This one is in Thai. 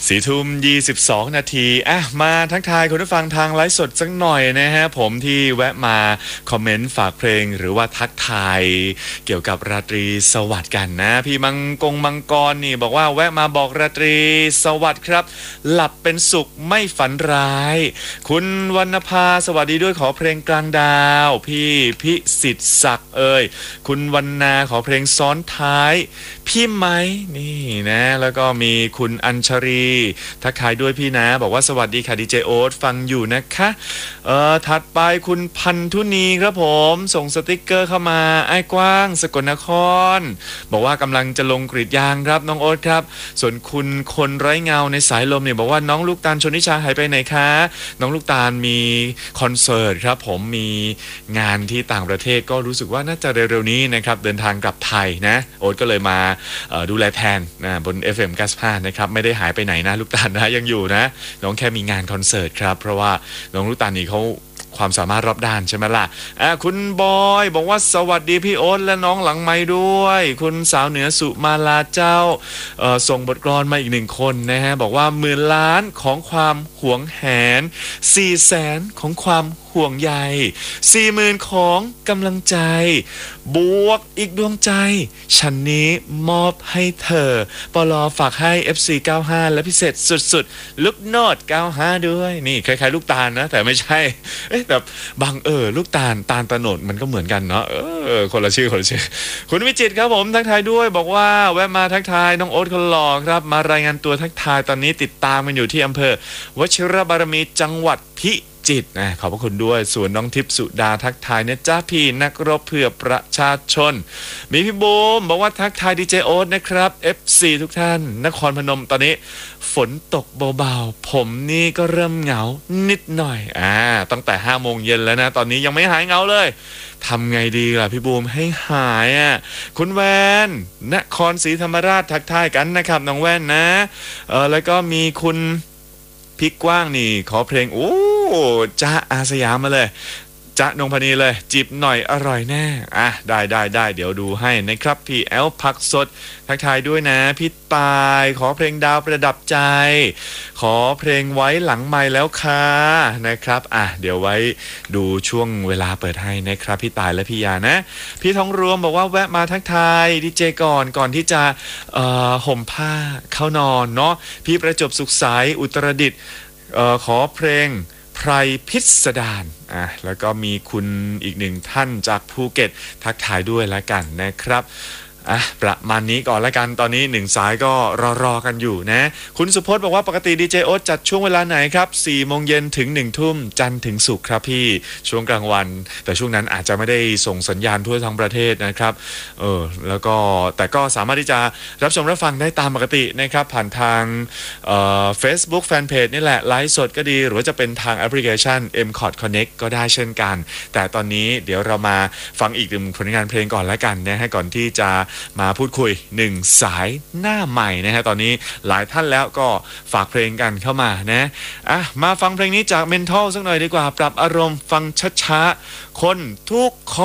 4:22 นาทีมาทักทายคุณผู้ฟังทางไลฟ์สดสักหน่อยนะฮะผมที่แวะมาคอมเมนต์ฝากเพลงหรือว่าทักทายเกี่ยวกับราตรีสวัสดิ์กันนะพี่มังกรนี่บอกว่าแวะมาบอกราตรีสวัสดิ์ครับหลับเป็นสุขไม่ฝันร้ายคุณวรรณภาสวัสดีด้วยขอเพลงกลางดาวพี่พิสิทธิ์ศักดิ์คุณวรรณาขอเพลงซ้อนท้ายพี่ไหมนี่นะแล้วก็มีคุณอัญชรีทักทายด้วยพี่นะบอกว่าสวัสดีค่ะดีเจโอ๊ตฟังอยู่นะคะถัดไปคุณพันธุนีครับผมส่งสติกเกอร์เข้ามาไอ้กว้างสกลนครบอกว่ากำลังจะลงกรีดยางครับน้องโอ๊ตครับส่วนคุณคนไร้เงาในสายลมเนี่ยบอกว่าน้องลูกตาลชนนิชาหายไปไหนคะน้องลูกตาลมีคอนเสิร์ตครับผมมีงานที่ต่างประเทศก็รู้สึกว่าน่าจะเร็วๆนี้นะครับเดินทางกลับไทยนะโอ๊ตก็เลยมาดูแลแทนนะบน FM 95นะครับไม่ได้หายไปไหนนะลูกตาลนะยังอยู่นะน้องแค่มีงานคอนเสิร์ตครับเพราะว่าน้องลูกตาลนี่เขาความสามารถรอบด้านใช่ไหมล่ะคุณบอยบอกว่าสวัสดีพี่โอ๊ตและน้องหลังไมค์ด้วยคุณสาวเหนือสุมาลาเจ้าส่งบทกลอนมาอีก1 คนนะฮะบอกว่า10,000 ล้านของความหวงแหน400,000ของความห่วงใย40,000ของกำลังใจบวกอีกดวงใจฉันนี้มอบให้เธอปลอฝากให้ FC 95และพิเศษสุดๆลูกโนด95ด้วยนี่คล้ายๆลูกตาลนะแต่ไม่ใช่แต่บางลูกตาลตะโนดมันก็เหมือนกันเนาะคนละชื่อคุณวิจิตรครับผมทักทายด้วยบอกว่าแวะมาทักทายน้องโอ๊ตคนหล่อครับมารายงานตัวทักทายตอนนี้ติดตามมันอยู่ที่อำเภอวชิรบารมีจังหวัดพิจิตรขอบพระคุณด้วยส่วนน้องทิพย์สุดาทักทายเนี่ยจ้าพี่นักรบเพื่อประชาชนมีพี่บูมบอกว่าทักทายดีเจโอ๊ตนะครับ FC ทุกท่านนครพนมตอนนี้ฝนตกเบาๆผมนี่ก็เริ่มเหงานิดหน่อยตั้งแต่5 โมงเย็นแล้วนะตอนนี้ยังไม่หายเหงาเลยทำไงดีล่ะพี่บูมให้หายคุณแวนนครศรีธรรมราชทักทายกันนะครับน้องแว่นนะแล้วก็มีคุณพิกกว้างนี่ขอเพลงจ๊ะอาสยามมาเลยจ๊ะนงพนีเลยจิบหน่อยอร่อยแน่ได้เดี๋ยวดูให้นะครับพี่แอลผักสดทักทายด้วยนะพี่ตายขอเพลงดาวประดับใจขอเพลงไว้หลังไมค์แล้วค่ะนะครับเดี๋ยวไว้ดูช่วงเวลาเปิดให้นะครับพี่ตายและพี่ยานะพี่ทองรวมบอกว่าแวะมาทักทายดีเจก่อนที่จะห่มผ้าเข้านอนเนาะพี่ประจบสุขใสอุตรดิตถ์ขอเพลงไพรพิสดารแล้วก็มีคุณอีก1 ท่านจากภูเก็ตทักทายด้วยแล้วกันนะครับประมาณนี้ก่อนแล้วกันตอนนี้1 สายก็รอกันอยู่นะคุณสุพจน์บอกว่าปกติดีเจโอ๊ตจัดช่วงเวลาไหนครับ4 โมงเย็นถึง1 ทุ่มจันทร์ถึงศุกร์ครับพี่ช่วงกลางวันแต่ช่วงนั้นอาจจะไม่ได้ส่งสัญญาณทั่วทั้งประเทศนะครับแล้วก็แต่ก็สามารถที่จะรับชมรับฟังได้ตามปกตินะครับผ่านทางFacebook Fanpage นี่แหละไลฟ์สดก็ดีหรือว่าจะเป็นทางแอปพลิเคชัน MCOT Connect ก็ได้เช่นกันแต่ตอนนี้เดี๋ยวเรามาฟังอีก1 ผลงานเพลงก่อนแล้วกันนะฮะก่อนที่จะมาพูดคุย1 สายหน้าใหม่นะฮะตอนนี้หลายท่านแล้วก็ฝากเพลงกันเข้ามานะมาฟังเพลงนี้จาก Mental สักหน่อยดีกว่าปรับอารมณ์ฟังช้าๆคนทุกคน